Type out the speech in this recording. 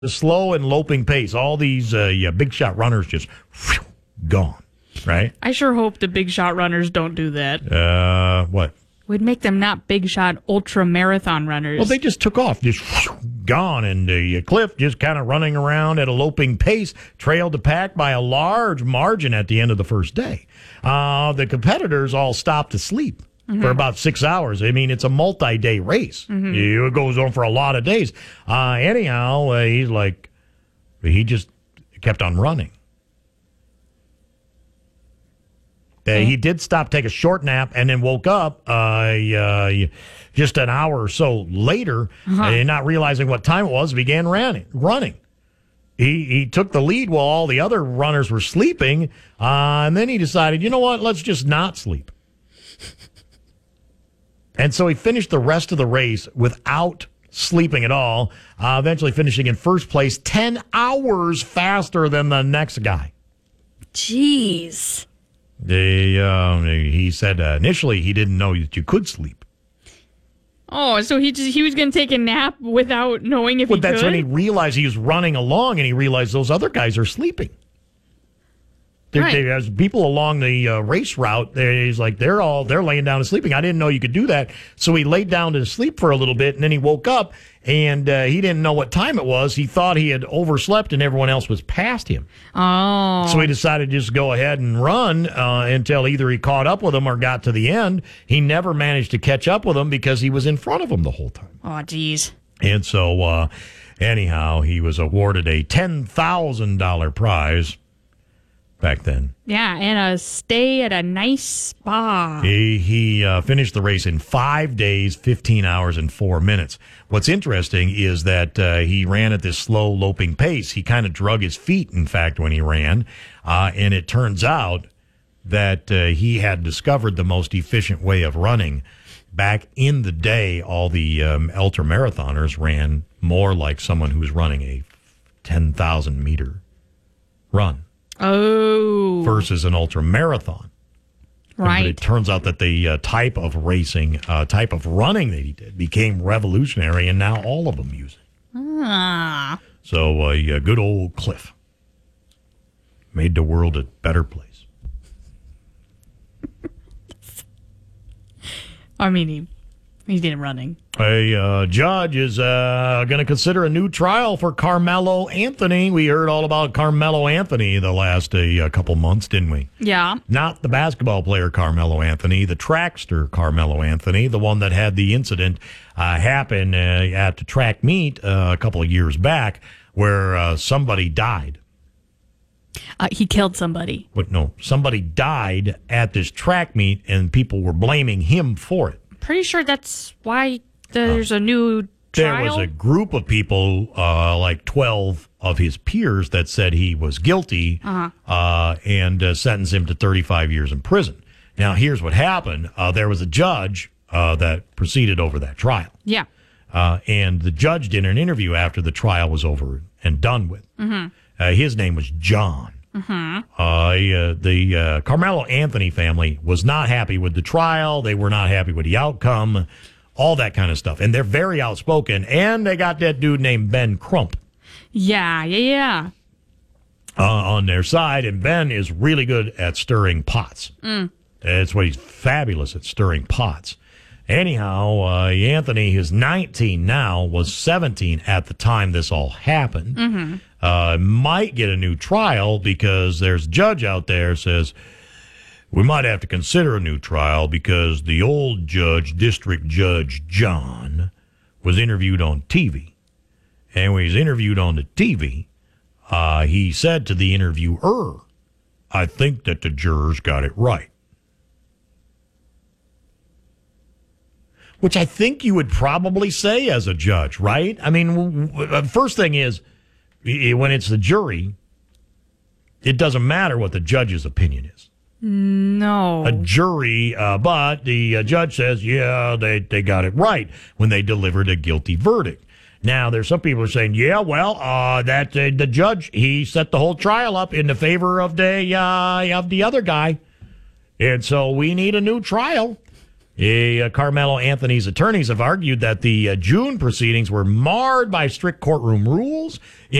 the slow and loping pace. All these big shot runners just gone, right? I sure hope the big shot runners don't do that. What? Would make them not big shot ultra marathon runners. Well, they just took off, just gone, and Cliff just kind of running around at a loping pace, trailed the pack by a large margin at the end of the first day. The competitors all stopped to sleep for about 6 hours. I mean, it's a multi-day race. It goes on for a lot of days. Anyhow, he just kept on running. He did stop, take a short nap, and then woke up just an hour or so later, and not realizing what time it was, began running. He took the lead while all the other runners were sleeping, and then he decided, you know what, let's just not sleep. And so he finished the rest of the race without sleeping at all, eventually finishing in first place 10 hours faster than the next guy. Jeez. He said initially he didn't know that you could sleep. Oh, so he was going to take a nap without knowing if he could? That's when he realized he was running along, and he realized those other guys are sleeping. There's people along the race route. He's like, they're laying down and sleeping. I didn't know you could do that. So he laid down to sleep for a little bit, and then he woke up, and he didn't know what time it was. He thought he had overslept, and everyone else was past him. Oh. So he decided to just go ahead and run until either he caught up with them or got to the end. He never managed to catch up with them because he was in front of them the whole time. Oh, geez. And so, anyhow, he was awarded a $10,000 prize back then. Yeah, and a stay at a nice spa. He finished the race in 5 days, 15 hours, and 4 minutes. What's interesting is that he ran at this slow, loping pace. He kind of drug his feet, in fact, when he ran. And it turns out that he had discovered the most efficient way of running. Back in the day, all the ultra-marathoners ran more like someone who was running a 10,000-meter run. Oh. Versus an ultra marathon. Right. But it turns out that the type of racing, type of running that he did became revolutionary, and now all of them use it. Ah. So, good old Cliff made the world a better place. I mean, he did running. A judge is going to consider a new trial for Carmelo Anthony. We heard all about Carmelo Anthony the last couple months, didn't we? Yeah. Not the basketball player Carmelo Anthony, the trackster Carmelo Anthony, the one that had the incident happen at the track meet a couple of years back where somebody died. He killed somebody. But no, somebody died at this track meet, and people were blaming him for it. Pretty sure that's why there's a new trial. There was a group of people, like 12 of his peers, that said he was guilty and sentenced him to 35 years in prison. Now, here's what happened. There was a judge that proceeded over that trial. Yeah. And the judge did an interview after the trial was over and done with. His name was John. The Carmelo Anthony family was not happy with the trial. They were not happy with the outcome, all that kind of stuff. And they're very outspoken. And they got that dude named Ben Crump. Yeah. On their side. And Ben is really good at stirring pots. That's what he's fabulous at, stirring pots. Anyhow, Anthony is 19 now, was 17 at the time this all happened. Might get a new trial because there's a judge out there says we might have to consider a new trial because the old judge, District Judge John, was interviewed on TV. And when he was interviewed on the TV, he said to the interviewer, I think that the jurors got it right. Which I think you would probably say as a judge, right? I mean, first thing is, when it's the jury, it doesn't matter what the judge's opinion is. No. A jury, but the judge says, yeah, they got it right when they delivered a guilty verdict. Now, there's some people who are saying, yeah, well, that the judge, he set the whole trial up in the favor of the other guy. And so we need a new trial. Carmelo Anthony's attorneys have argued that the June proceedings were marred by strict courtroom rules